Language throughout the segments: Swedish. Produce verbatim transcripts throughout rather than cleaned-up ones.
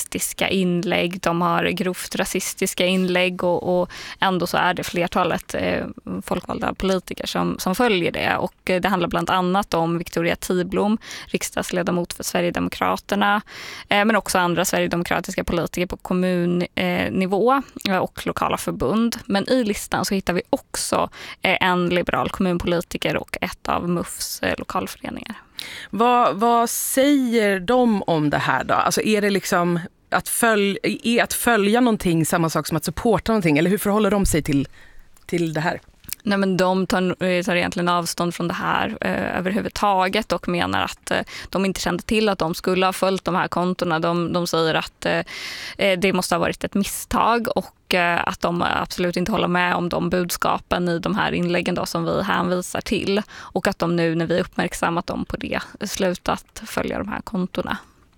sexistiska inlägg, de har grovt rasistiska inlägg och, och ändå så är det flertalet eh, folkvalda politiker som, som följer det. Och eh, det handlar bland annat om Victoria Tiblom, riksdagsledamot för Sverigedemokraterna, eh, men också andra sverigedemokratiska politiker på kommunnivå eh, och lokala förbund. Men i listan så hittar vi också eh, en liberal kommunpolitiker och ett av M U Fs eh, lokalföreningar. Vad, vad säger de om det här då? Alltså är det liksom att, följ, är att följa någonting samma sak som att supporta någonting? Eller hur förhåller de sig till, till det här? Nej, men de tar, tar egentligen avstånd från det här eh, överhuvudtaget och menar att eh, de inte kände till att de skulle ha följt de här kontona. De, de säger att eh, det måste ha varit ett misstag och eh, att de absolut inte håller med om de budskapen i de här inläggen då, som vi hänvisar till. Och att de nu när vi uppmärksammat dem på det slutat följa de här kontona.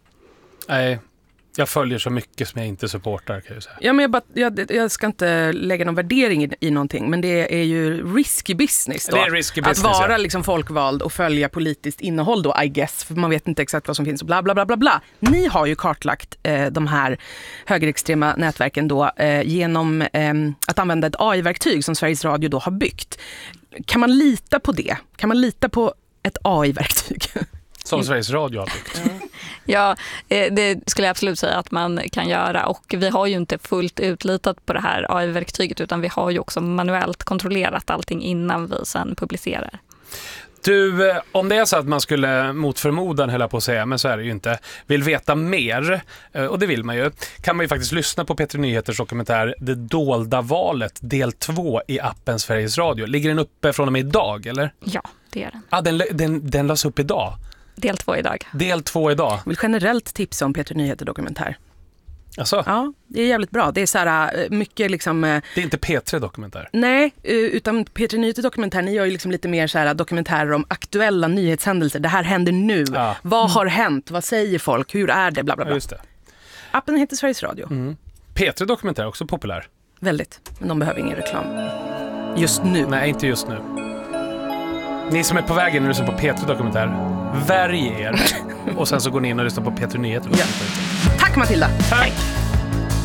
Nej. Jag följer så mycket som jag inte supportar, kan jag säga. Ja, men jag, bara, jag, jag ska inte lägga någon värdering i, i någonting, men det är ju risky business då. Det är risky business, att vara ja. liksom folkvald och följa politiskt innehåll då, I guess, för man vet inte exakt vad som finns och bla bla bla bla bla. Ni har ju kartlagt eh, de här högerextrema nätverken då eh, genom eh, att använda ett A I-verktyg som Sveriges Radio då har byggt. Kan man lita på det? Kan man lita på ett A I-verktyg? Som Sveriges Radio har byggt. Ja, det skulle jag absolut säga att man kan göra, och vi har ju inte fullt utlitat på det här A I-verktyget, utan vi har ju också manuellt kontrollerat allting innan vi sen publicerar. Du, om det är så att man skulle mot förmodan, höll på att säga, men så är det ju inte, vill veta mer, och det vill man ju, kan man ju faktiskt lyssna på P tre Nyheters dokumentär Det dolda valet, del två i appen Sveriges Radio. Ligger den uppe från och med idag, eller? Ja, det är den. Ja, den, den, den lades upp idag. Del två idag. Del två idag. Jag vill generellt tipsa om P tre Nyheter dokumentär. Alltså? Ja, det är jävligt bra. Det är så här mycket liksom... Det är inte P tre dokumentär? Nej, utan P tre Nyheter dokumentär, ni gör ju liksom lite mer så här dokumentärer om aktuella nyhetshändelser. Det här händer nu. Ja. Vad har hänt? Vad säger folk? Hur är det? Bla bla bla. Ja, just det. Appen heter Sveriges Radio. Mm. P tre dokumentär är också populär. Väldigt. Men de behöver ingen reklam. Just nu. Nej, inte just nu. Ni som är på vägen när du lyssnar på P tre dokumentär, värj er. Och sen så går ni in och lyssnar på P tre Nyheter. Ja. Tack Matilda. Tack.